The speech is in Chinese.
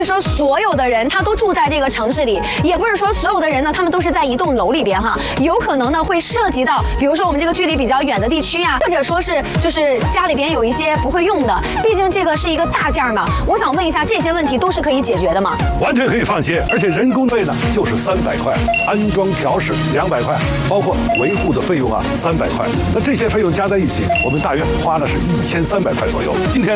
说所有的人他都住在这个城市里，也不是说所有的人呢，他们都是在一栋楼里边哈，有可能呢会涉及到，比如说我们这个距离比较远的地区呀，或者说是就是家里边有一些不会用的，毕竟这个是一个大件嘛。我想问一下，这些问题都是可以解决的吗？ 完全可以放心，而且人工费呢就是300块，安装调试200块，包括维护的费用啊300块。那这些费用加在一起，我们大约花的是1300块左右。今天